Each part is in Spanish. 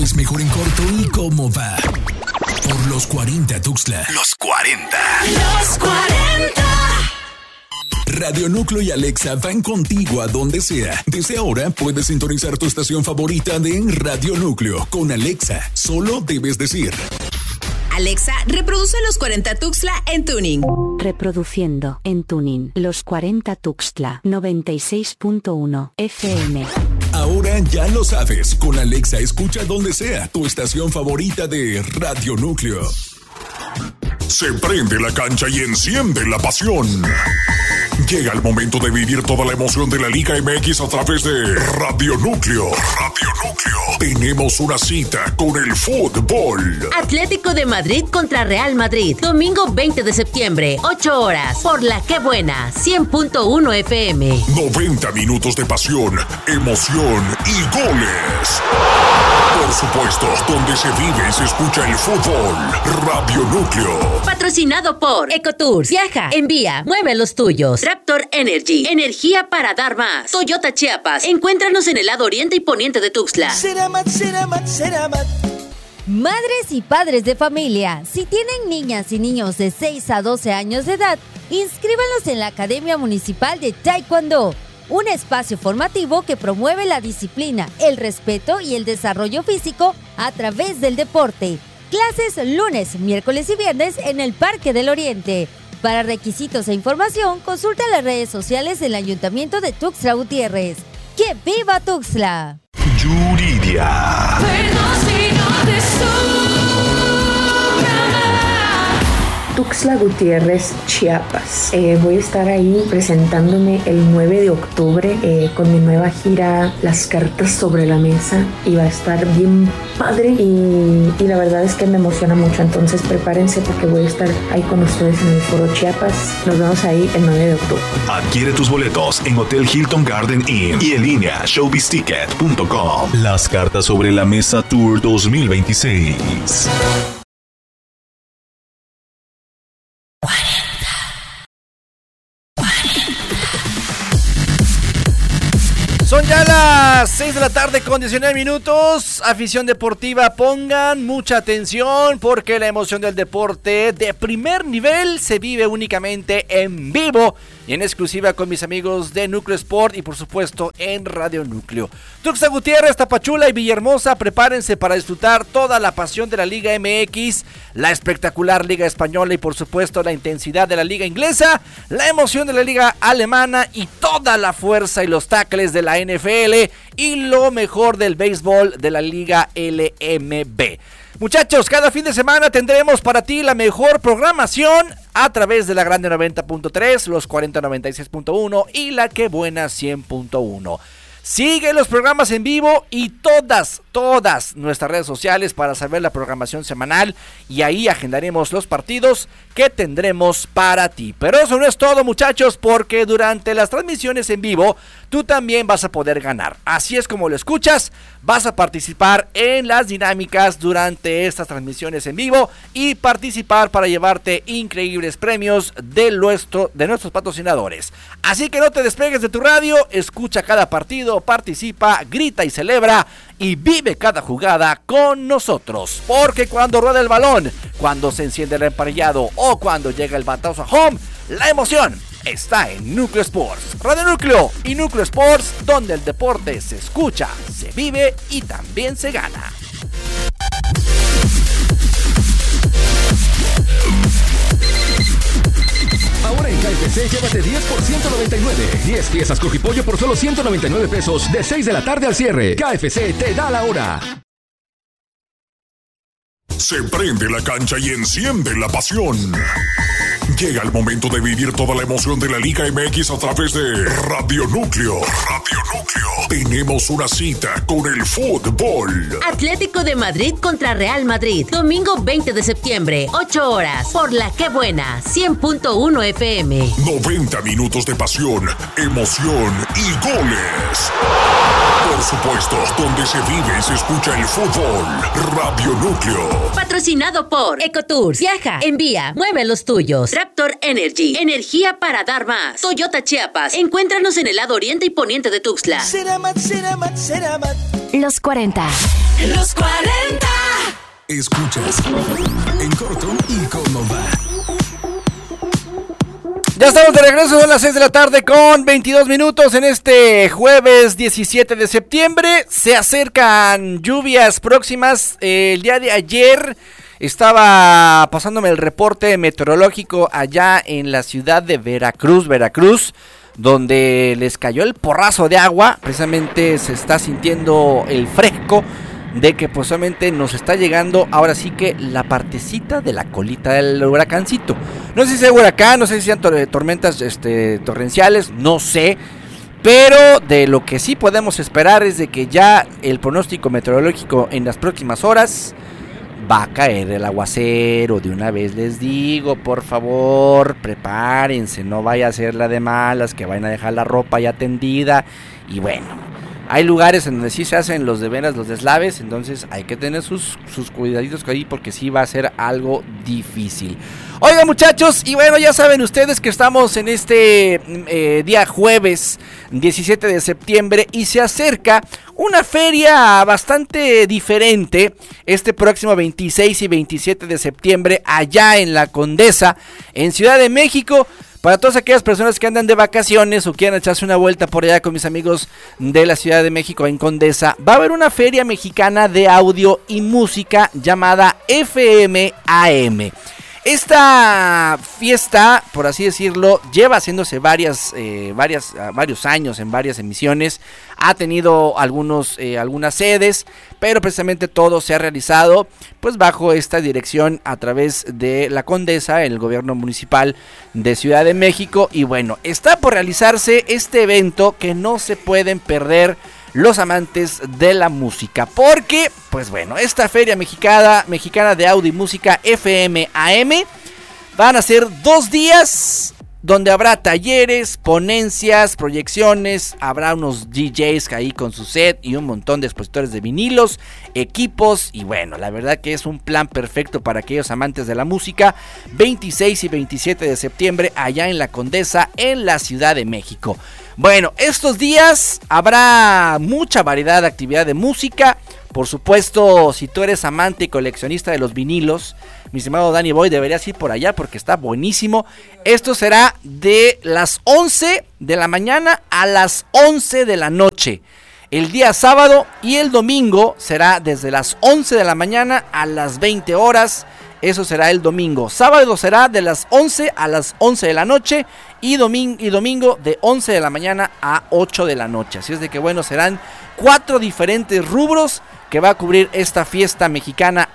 es mejor en corto y cómo va. Por los 40 Tuxtla. Los 40. Los 40. Radio Núcleo y Alexa van contigo a donde sea. Desde ahora puedes sintonizar tu estación favorita de Radio Núcleo con Alexa. Solo debes decir: Alexa, reproduce Los 40 Tuxtla en Tuning. Reproduciendo en Tuning Los 40 Tuxtla 96.1 FM. Ahora ya lo sabes, con Alexa escucha donde sea tu estación favorita de Radio Núcleo. Se prende la cancha y enciende la pasión. Llega el momento de vivir toda la emoción de la Liga MX a través de Radio Núcleo. Radio Núcleo. Tenemos una cita con el fútbol. Atlético de Madrid contra Real Madrid. Domingo 20 de septiembre, 8 horas. Por La Que Buena, 100.1 FM. 90 minutos de pasión, emoción y goles. Por supuesto, donde se vive y se escucha el fútbol. Radio Núcleo. Patrocinado por Ecotours. Viaja, envía, mueve los tuyos. Raptor Energy. Energía para dar más. Toyota Chiapas. Encuéntranos en el lado oriente y poniente de Tuxtla. Madres y padres de familia, si tienen niñas y niños de 6 a 12 años de edad, inscríbanlos en la Academia Municipal de Taekwondo, un espacio formativo que promueve la disciplina, el respeto y el desarrollo físico a través del deporte. Clases lunes, miércoles y viernes en el Parque del Oriente. Para requisitos e información, consulta las redes sociales del Ayuntamiento de Tuxtla Gutiérrez. ¡Que viva Tuxtla! Yuridia. Tuxtla Gutiérrez, Chiapas. Voy a estar ahí presentándome el 9 de octubre con mi nueva gira Las Cartas sobre la Mesa, y va a estar bien padre y la verdad es que me emociona mucho, entonces prepárense porque voy a estar ahí con ustedes en el Foro Chiapas. Nos vemos ahí el 9 de octubre. Adquiere tus boletos en Hotel Hilton Garden Inn y en línea showbizticket.com. Las Cartas sobre la Mesa Tour 2026. Son ya las 6 de la tarde con 19 minutos. Afición deportiva, pongan mucha atención porque la emoción del deporte de primer nivel se vive únicamente en vivo y en exclusiva con mis amigos de Núcleo Sport y por supuesto en Radio Núcleo. Tuxtla Gutiérrez, Tapachula y Villahermosa, prepárense para disfrutar toda la pasión de la Liga MX, la espectacular Liga Española y por supuesto la intensidad de la Liga Inglesa, la emoción de la Liga Alemana y toda la fuerza y los tackles de la NFL y lo mejor del béisbol de la Liga LMB. Muchachos, cada fin de semana tendremos para ti la mejor programación a través de la Grande 90.3, los 40 96.1 y la Que Buena 100.1. Sigue los programas en vivo y todas nuestras redes sociales para saber la programación semanal y ahí agendaremos los partidos que tendremos para ti. Pero eso no es todo, muchachos, porque durante las transmisiones en vivo tú también vas a poder ganar. Así es como lo escuchas, vas a participar en las dinámicas durante estas transmisiones en vivo y participar para llevarte increíbles premios de nuestros patrocinadores. Así que no te despegues de tu radio, escucha cada partido, participa, grita y celebra y vive cada jugada con nosotros, porque cuando rueda el balón, cuando se enciende el emparrillado o cuando llega el batazo a home, la emoción está en Núcleo Sports, Radio Núcleo y Núcleo Sports, donde el deporte se escucha, se vive y también se gana. Ahora en KFC llévate 10 por 199. 10 piezas cojipollo por solo 199 pesos de 6 de la tarde al cierre. KFC te da la hora. Se prende la cancha y enciende la pasión. Llega el momento de vivir toda la emoción de la Liga MX a través de Radio Núcleo. Radio Núcleo. Tenemos una cita con el fútbol. Atlético de Madrid contra Real Madrid. Domingo 20 de septiembre, 8 horas. Por La Que Buena, 100.1 FM. 90 minutos de pasión, emoción y goles. Por supuesto, donde se vive y se escucha el fútbol. Radio Núcleo. Patrocinado por Ecotours. Viaja, envía, mueve los tuyos. Raptor Energy. Energía para dar más. Toyota Chiapas. Encuéntranos en el lado oriente y poniente de Tuxtla. Los 40. Los 40. Escuchas en corto y cómo va. Ya estamos de regreso, son las 6 de la tarde con 22 minutos en este jueves 17 de septiembre. Se acercan lluvias próximas. El día de ayer estaba pasándome el reporte meteorológico allá en la ciudad de Veracruz, donde les cayó el porrazo de agua. Precisamente se está sintiendo el fresco de que posiblemente nos está llegando ahora sí que la partecita de la colita del huracancito. No sé si sea huracán, no sé si sean tormentas torrenciales, no sé. Pero de lo que sí podemos esperar es de que ya el pronóstico meteorológico en las próximas horas va a caer el aguacero. De una vez les digo, por favor, prepárense, no vaya a ser la de malas, que vayan a dejar la ropa ya tendida. Y bueno, hay lugares en donde sí se hacen los de veras, los deslaves, entonces hay que tener sus cuidaditos ahí porque sí va a ser algo difícil. Oigan, muchachos, y bueno, ya saben ustedes que estamos en este día jueves 17 de septiembre y se acerca una feria bastante diferente este próximo 26 y 27 de septiembre allá en la Condesa, en Ciudad de México. Para todas aquellas personas que andan de vacaciones o quieran echarse una vuelta por allá con mis amigos de la Ciudad de México en Condesa, va a haber una feria mexicana de audio y música llamada FMAM. Esta fiesta, por así decirlo, lleva haciéndose varios años en varias emisiones. Ha tenido algunas sedes, pero precisamente todo se ha realizado pues bajo esta dirección a través de la Condesa, el gobierno municipal de Ciudad de México. Y bueno, está por realizarse este evento que no se pueden perder los amantes de la música, porque pues bueno, esta feria mexicana de audio y música FMAM van a ser 2 días donde habrá talleres, ponencias, proyecciones, habrá unos DJs ahí con su set y un montón de expositores de vinilos, equipos. Y bueno, la verdad que es un plan perfecto para aquellos amantes de la música. 26 y 27 de septiembre allá en la Condesa, en la Ciudad de México. Bueno, estos días habrá mucha variedad de actividad de música. Por supuesto, si tú eres amante y coleccionista de los vinilos, mi estimado Danny Boy, deberías ir por allá porque está buenísimo. Esto será de las 11 de la mañana a las 11 de la noche. El día sábado y el domingo será desde las 11 de la mañana a las 20 horas. Eso será el domingo. Sábado será de las 11 a las 11 de la noche y domingo de 11 de la mañana a 8 de la noche. Así es de que bueno, serán 4 diferentes rubros que va a cubrir esta fiesta mexicana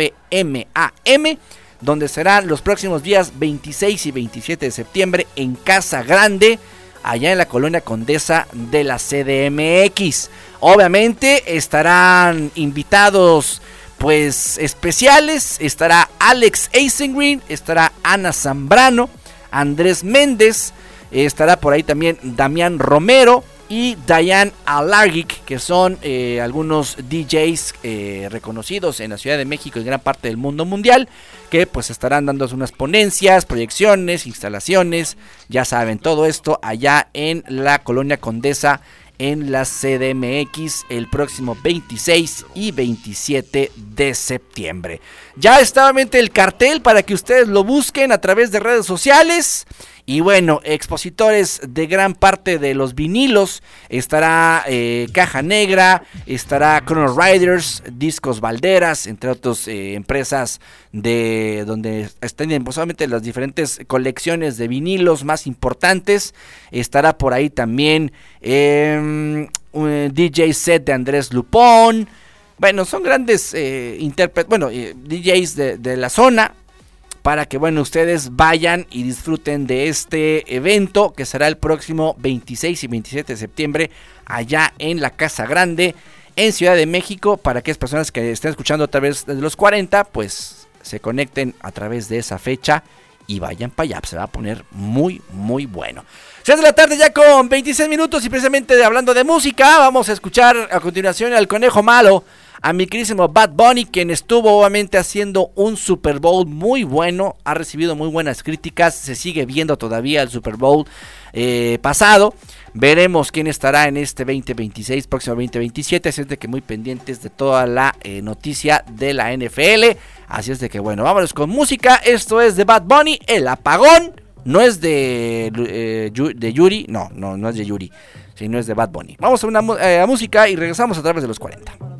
FMAM, donde serán los próximos días 26 y 27 de septiembre en Casa Grande, allá en la colonia Condesa de la CDMX. Obviamente estarán invitados pues especiales, estará Alex Eisengreen, estará Ana Zambrano, Andrés Méndez, estará por ahí también Damián Romero y Diane Alargic, que son algunos DJs reconocidos en la Ciudad de México y gran parte del mundo mundial, que pues estarán dando unas ponencias, proyecciones, instalaciones, ya saben, todo esto allá en la colonia Condesa, en la CDMX, el próximo 26 y 27 de septiembre. Ya está obviamente el cartel para que ustedes lo busquen a través de redes sociales. Y bueno, expositores de gran parte de los vinilos, estará Caja Negra, estará Chrono Riders, Discos Valderas, entre otras empresas de donde estén posiblemente las diferentes colecciones de vinilos más importantes. Estará por ahí también un DJ set de Andrés Lupón. Bueno, son grandes DJs de la zona, para que bueno, ustedes vayan y disfruten de este evento que será el próximo 26 y 27 de septiembre allá en la Casa Grande en Ciudad de México. Para aquellas personas que estén escuchando a través de los 40, pues se conecten a través de esa fecha y vayan para allá, se va a poner muy muy bueno. 6 de la tarde ya con 26 minutos y precisamente hablando de música, vamos a escuchar a continuación al Conejo Malo a mi querísimo Bad Bunny, quien estuvo obviamente haciendo un Super Bowl muy bueno, ha recibido muy buenas críticas, se sigue viendo todavía el Super Bowl pasado. Veremos quién estará en este 2026, próximo 2027, así es de que muy pendientes de toda la noticia de la NFL, así es de que bueno, vámonos con música. Esto es de Bad Bunny, El Apagón, no es de Yuri, no es de Yuri, sino es de Bad Bunny. Vamos a una música y regresamos a través de los 40.